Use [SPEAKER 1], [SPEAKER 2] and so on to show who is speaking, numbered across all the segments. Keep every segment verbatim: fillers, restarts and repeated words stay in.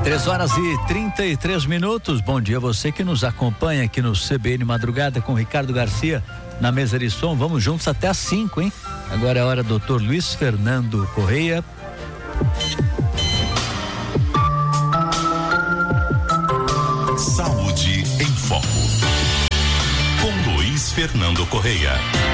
[SPEAKER 1] três horas e trinta e três minutos. Bom dia, você que nos acompanha aqui no C B N Madrugada com Ricardo Garcia na mesa de som. Vamos juntos até às cinco, hein? Agora é a hora do doutor Luiz Fernando Correia.
[SPEAKER 2] Saúde em Foco, com Luiz Fernando Correia.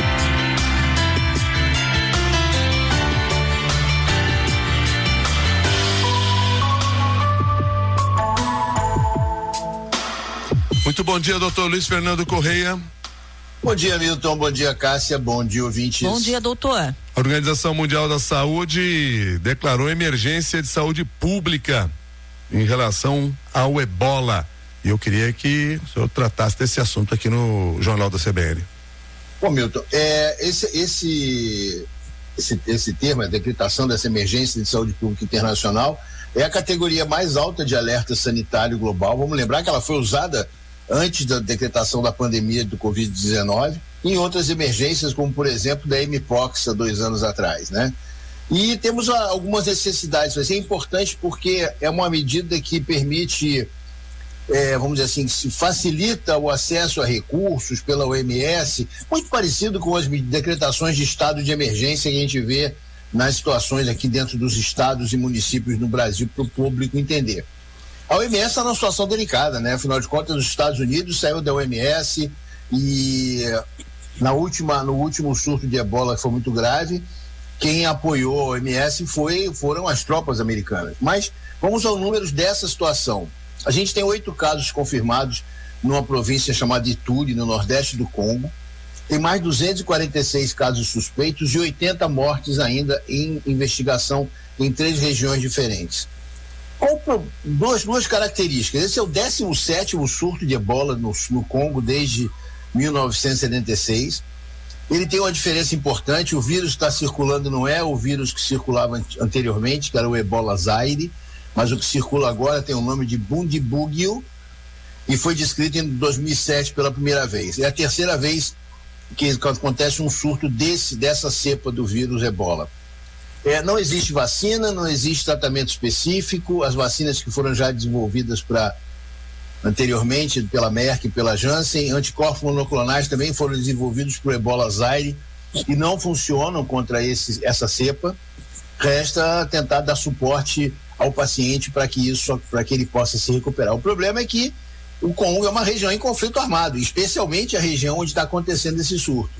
[SPEAKER 3] Muito bom dia, doutor Luiz Fernando Correia.
[SPEAKER 4] Bom dia, Milton. Bom dia, Cássia. Bom dia, ouvintes.
[SPEAKER 5] Bom dia, doutor.
[SPEAKER 3] A Organização Mundial da Saúde declarou emergência de saúde pública em relação ao ebola. E eu queria que o senhor tratasse desse assunto aqui no Jornal da C B N.
[SPEAKER 4] Bom, Milton, é, esse, esse, esse, esse termo, a decretação dessa emergência de saúde pública internacional, é a categoria mais alta de alerta sanitário global. Vamos lembrar que ela foi usada antes da decretação da pandemia do covid dezenove, em outras emergências, como por exemplo da M-Pox há dois anos atrás, né? E temos a, algumas necessidades. Vai ser importante porque é uma medida que permite, é, vamos dizer assim, que se facilita o acesso a recursos pela O M S, muito parecido com as decretações de estado de emergência que a gente vê nas situações aqui dentro dos estados e municípios no Brasil, para o público entender. A O M S está numa situação delicada, né? Afinal de contas, os Estados Unidos saiu da O M S e na última, no último surto de ebola, que foi muito grave, quem apoiou a O M S foi, foram as tropas americanas. Mas vamos aos números dessa situação. A gente tem oito casos confirmados numa província chamada Ituri, no nordeste do Congo. Tem mais duzentos e quarenta e seis casos suspeitos e oitenta mortes ainda em investigação em três regiões diferentes. Com duas, duas características. Esse é o décimo sétimo surto de ebola no, no Congo desde mil novecentos e setenta e seis. Ele tem uma diferença importante: o vírus está circulando não é o vírus que circulava anteriormente, que era o ebola Zaire, mas o que circula agora tem o nome de Bundibugyo e foi descrito em dois mil e sete pela primeira vez. É a terceira vez que acontece um surto desse, dessa cepa do vírus ebola. É, não existe vacina, não existe tratamento específico. As vacinas que foram já desenvolvidas para anteriormente pela Merck e pela Janssen, anticorpos monoclonais também foram desenvolvidos para o ebola Zaire e não funcionam contra esse, essa cepa. Resta tentar dar suporte ao paciente para que isso, para que ele possa se recuperar. O problema é que o Congo é uma região em conflito armado, especialmente a região onde está acontecendo esse surto.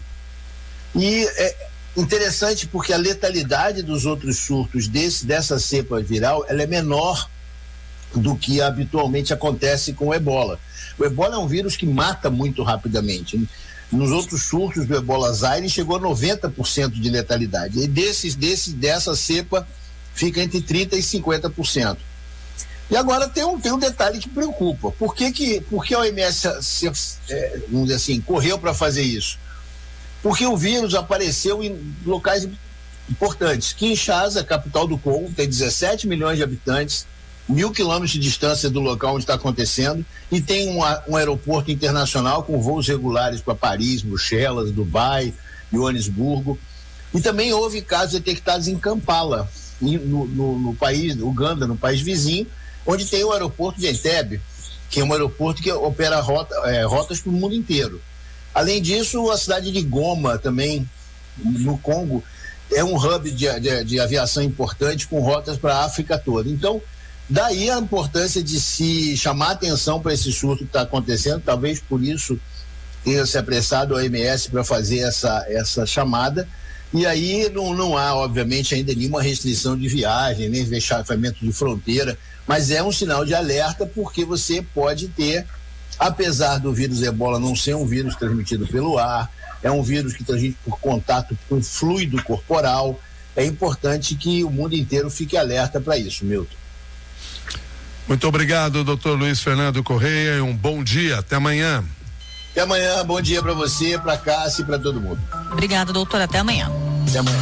[SPEAKER 4] E é interessante porque a letalidade dos outros surtos desse, dessa cepa viral, ela é menor do que habitualmente acontece com o ebola. O ebola é um vírus que mata muito rapidamente. Nos outros surtos do ebola Zaire chegou a noventa por cento de letalidade. E desses, desse, dessa cepa fica entre trinta por cento e cinquenta por cento. E agora tem um, tem um detalhe que preocupa. Por que, que, por que a O M S, é, vamos dizer assim, correu para fazer isso? Porque o vírus apareceu em locais importantes. Kinshasa, capital do Congo, tem dezessete milhões de habitantes, mil quilômetros de distância do local onde está acontecendo, e tem um, um aeroporto internacional com voos regulares para Paris, Bruxelas, Dubai, Joanesburgo. E também houve casos detectados em Kampala, no, no, no país, Uganda, no país vizinho, onde tem o aeroporto de Entebbe, que é um aeroporto que opera rota, é, rotas para o mundo inteiro. Além disso, a cidade de Goma, também no Congo, é um hub de, de, de aviação importante com rotas para a África toda. Então, daí a importância de se chamar atenção para esse surto que está acontecendo. Talvez por isso tenha se apressado a O M S para fazer essa, essa chamada. E aí não, não há, obviamente, ainda nenhuma restrição de viagem, nem fechamento de fronteira, mas é um sinal de alerta, porque você pode ter, apesar do vírus ebola não ser um vírus transmitido pelo ar, é um vírus que transmite por contato com fluido corporal. É importante que o mundo inteiro fique alerta para isso, Milton.
[SPEAKER 3] Muito obrigado, doutor Luiz Fernando Correia, e um bom dia. Até amanhã.
[SPEAKER 4] Até amanhã, bom dia para você, para Cássia e para todo mundo.
[SPEAKER 5] Obrigada, doutor. Até amanhã.
[SPEAKER 4] Até amanhã.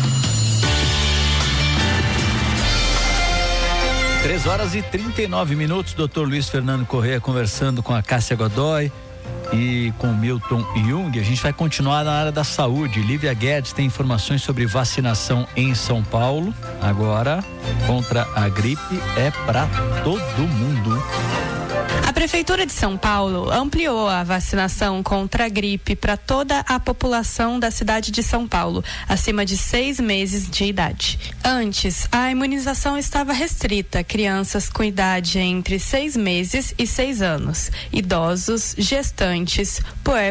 [SPEAKER 1] três horas e trinta e nove minutos, doutor Luiz Fernando Correia conversando com a Cássia Godoy. e com Milton Jung. A gente vai continuar na área da saúde. Lívia Guedes tem informações sobre vacinação em São Paulo. Agora, contra a gripe é para todo mundo.
[SPEAKER 5] A Prefeitura de São Paulo ampliou a vacinação contra a gripe para toda a população da cidade de São Paulo, acima de seis meses de idade. Antes, a imunização estava restrita a crianças com idade entre seis meses e seis anos, idosos, gestantes, puérperas